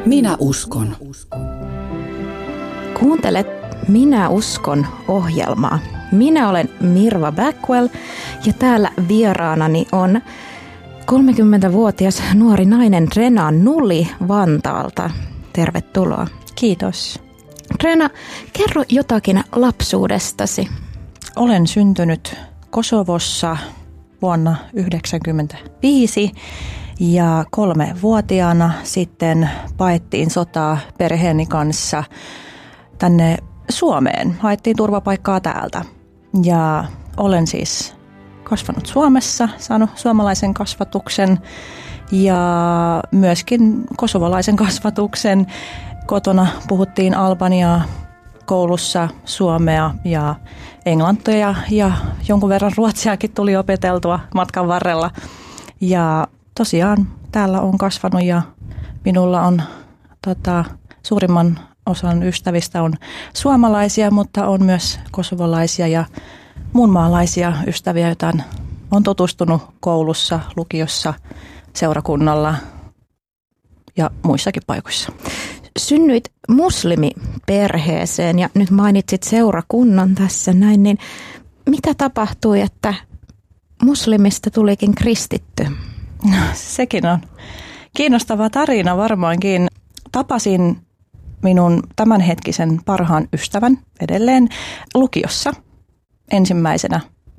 Minä uskon. Kuuntelet Minä uskon -ohjelmaa. Minä olen Mirva Backwell ja täällä vieraanani on 30-vuotias nuori nainen Rena Nuli Vantaalta. Tervetuloa. Kiitos. Rena, kerro jotakin lapsuudestasi. Olen syntynyt Kosovossa vuonna 1995 ja 3-vuotiaana sitten paettiin sotaa perheeni kanssa tänne Suomeen. Haettiin turvapaikkaa täältä ja olen siis kasvanut Suomessa, saanut suomalaisen kasvatuksen ja myöskin kosovolaisen kasvatuksen. Kotona puhuttiin albaniaa, koulussa suomea ja englantia ja jonkun verran ruotsiakin tuli opeteltua matkan varrella. Ja tosiaan täällä on kasvanut ja minulla on suurimman osan ystävistä on suomalaisia, mutta on myös kosovolaisia ja muunmaalaisia ystäviä, joita on tutustunut koulussa, lukiossa, seurakunnalla ja muissakin paikoissa. Synnyit muslimiperheeseen ja nyt mainitsit seurakunnan tässä näin, niin mitä tapahtui, että muslimista tulikin kristitty? No, sekin on kiinnostava tarina varmaankin. Tapasin minun tämänhetkisen parhaan ystävän edelleen lukiossa ensimmäisenä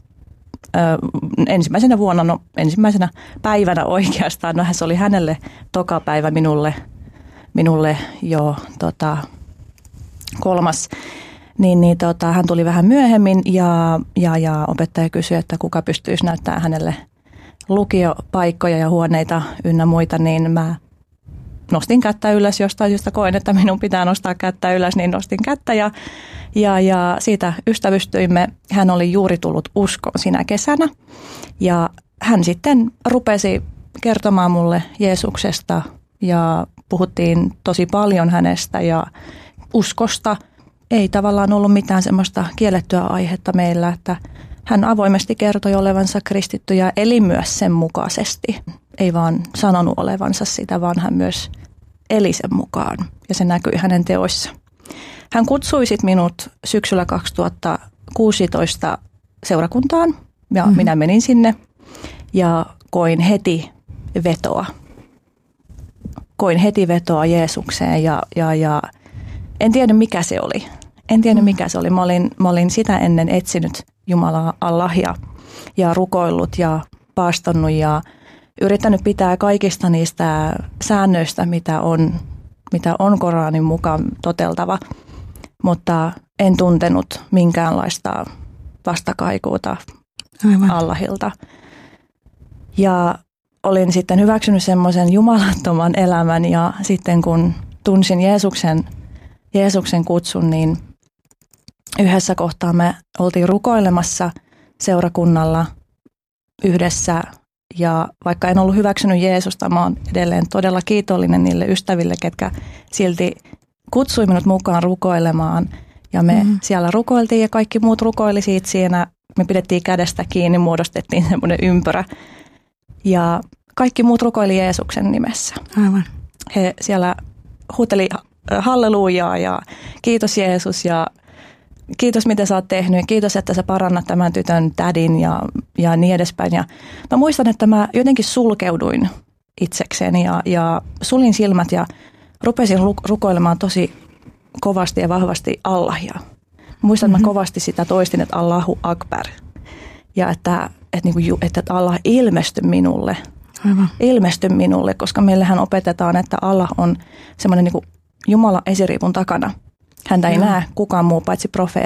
vuonna, ensimmäisenä päivänä oikeastaan. No, se oli hänelle toka päivä, minulle jo kolmas. Hän tuli vähän myöhemmin ja opettaja kysyi, että kuka pystyisi näyttämään hänelle lukiopaikkoja ja huoneita ynnä muita, niin mä nostin kättä ylös, jostain syystä koen, että minun pitää nostaa kättä ylös, niin nostin kättä ja siitä ystävystyimme. Hän oli juuri tullut uskoon sinä kesänä ja hän sitten rupesi kertomaan mulle Jeesuksesta ja puhuttiin tosi paljon hänestä ja uskosta. Ei tavallaan ollut mitään semmoista kiellettyä aihetta meillä, että hän avoimesti kertoi olevansa kristitty ja eli myös sen mukaisesti. Ei vaan sanonut olevansa sitä, vaan hän myös eli sen mukaan ja se näkyi hänen teoissa. Hän kutsui sit minut syksyllä 2016 seurakuntaan ja minä menin sinne ja koin heti vetoa Jeesukseen ja en tiedä mikä se oli. Mä olin sitä ennen etsinyt Jumalaa Allahia ja rukoillut ja paastonnut ja yrittänyt pitää kaikista niistä säännöistä, mitä on Koranin mukaan toteltava, mutta en tuntenut minkäänlaista vastakaikuuta Allahilta. Ja olin sitten hyväksynyt semmoisen jumalattoman elämän ja sitten kun tunsin Jeesuksen kutsun, niin yhdessä kohtaa me oltiin rukoilemassa seurakunnalla yhdessä ja vaikka en ollut hyväksynyt Jeesusta, mä oon edelleen todella kiitollinen niille ystäville, ketkä silti kutsui minut mukaan rukoilemaan ja me siellä rukoiltiin ja kaikki muut rukoili siitä siinä. Me pidettiin kädestä kiinni, muodostettiin semmoinen ympyrä ja kaikki muut rukoili Jeesuksen nimessä. Aivan. He siellä huuteli hallelujaa ja kiitos Jeesus ja kiitos mitä sä oot tehnyt ja kiitos, että sä parannat tämän tytön tädin ja niin edespäin. Ja mä muistan, että mä jotenkin sulkeuduin itsekseni ja sulin silmät ja rupesin rukoilemaan tosi kovasti ja vahvasti Allahia. Muistan, että mä kovasti sitä toistin, että Allahu Akbar ja että Allah ilmestyi minulle. Aivan. Ilmesty minulle, koska meillähän opetetaan, että Allah on semmoinen niin kuin Jumala esiriipun takana. Häntä ei näe kukaan muu paitsi profeetta.